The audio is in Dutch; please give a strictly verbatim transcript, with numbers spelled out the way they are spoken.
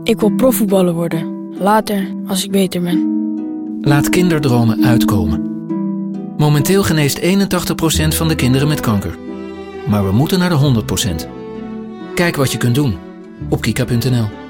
Ik wil profvoetballer worden. Later, als ik beter ben. Laat kinderdromen uitkomen. Momenteel geneest eenentachtig procent van de kinderen met kanker. Maar we moeten naar de honderd procent. Kijk wat je kunt doen op kika punt n l.